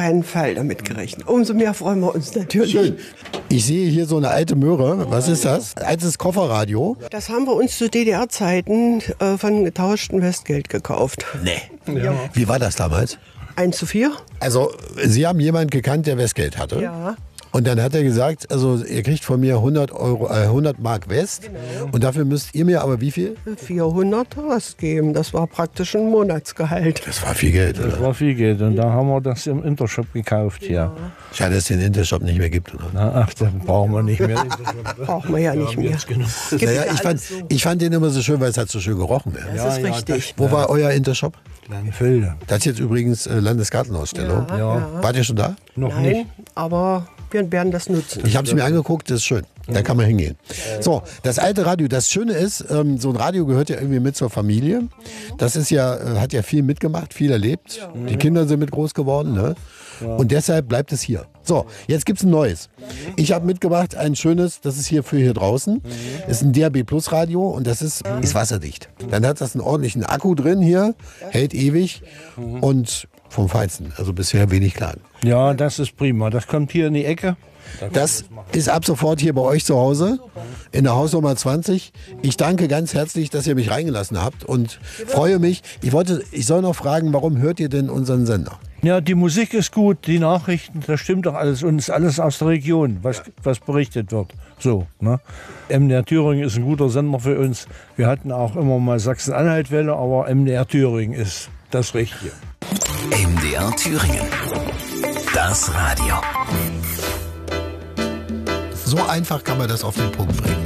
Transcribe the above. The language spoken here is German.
keinen Fall damit gerechnet. Umso mehr freuen wir uns natürlich. Schön. Ich sehe hier so eine alte Möhre. Was ist das? Altes Kofferradio. Das haben wir uns zu DDR-Zeiten von getauschten Westgeld gekauft. Nee. Ja. Wie war das damals? 1:4. Also, Sie haben jemanden gekannt, der Westgeld hatte? Ja. Und dann hat er gesagt, also ihr kriegt von mir 100 Mark West. Genau. Und dafür müsst ihr mir aber wie viel? 400 was geben. Das war praktisch ein Monatsgehalt. Das war viel Geld, Das oder? war viel Geld und da haben wir das im Intershop gekauft hier. Schade, dass es den Intershop nicht mehr gibt, oder? Na, ach, dann brauchen wir nicht mehr. Brauchen wir ja nicht mehr. Gibt Naja, ja alles so. ich fand den immer so schön, weil es hat so schön gerochen. Ja. Das ist richtig. Wo war euer Intershop? Kleinefelde. Das ist jetzt übrigens Landesgartenausstellung. Ja. Wart ihr schon da? Noch Nein, nicht. aber wir werden das nutzen. Ich habe es mir angeguckt, das ist schön. Da kann man hingehen. So, das alte Radio, das Schöne ist, so ein Radio gehört ja irgendwie mit zur Familie. Das ist ja, hat ja viel mitgemacht, viel erlebt. Die Kinder sind mit groß geworden, ne? Und deshalb bleibt es hier. So, jetzt gibt's ein neues. Ich habe mitgebracht ein schönes, das ist hier für hier draußen. Das ist ein DAB Plus Radio und das ist wasserdicht. Dann hat das einen ordentlichen Akku drin hier, hält ewig und vom Feinsten. Also bisher wenig Klagen. Ja, das ist prima. Das kommt hier in die Ecke. Das ist ab sofort hier bei euch zu Hause in der Hausnummer 20. Ich danke ganz herzlich, dass ihr mich reingelassen habt und freue mich. Ich soll noch fragen, warum hört ihr denn unseren Sender? Ja, die Musik ist gut, die Nachrichten, das stimmt doch alles. Und es ist alles aus der Region, was berichtet wird. So, ne? MDR Thüringen ist ein guter Sender für uns. Wir hatten auch immer mal Sachsen-Anhalt-Welle, aber MDR Thüringen ist das Richtige. MDR Thüringen. Das Radio. So einfach kann man das auf den Punkt bringen.